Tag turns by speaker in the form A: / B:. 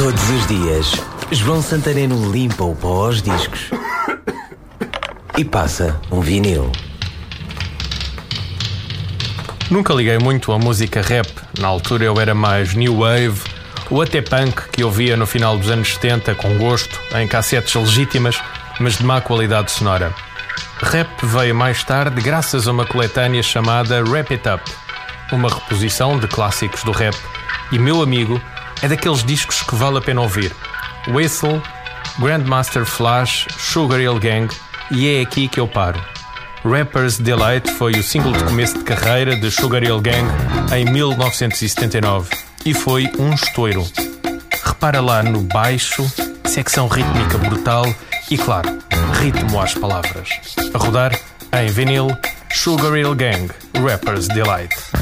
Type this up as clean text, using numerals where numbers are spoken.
A: Todos os dias, João Santareno limpa o pó aos discos e passa um vinil.
B: Nunca liguei muito à música rap. Na altura eu era mais new wave ou até punk, que ouvia no final dos anos 70 com gosto, em cassetes legítimas, mas de má qualidade sonora. Rap veio mais tarde graças a uma coletânea chamada Wrap It Up, uma reposição de clássicos do rap, e meu amigo, é daqueles discos que vale a pena ouvir. Whistle, Grandmaster Flash, Sugar Hill Gang, e é aqui que eu paro. Rapper's Delight foi o single de começo de carreira de Sugar Hill Gang em 1979 e foi um estouro. Repara lá no baixo, secção rítmica brutal e, claro, ritmo às palavras. A rodar em vinil, Sugar Hill Gang, Rapper's Delight.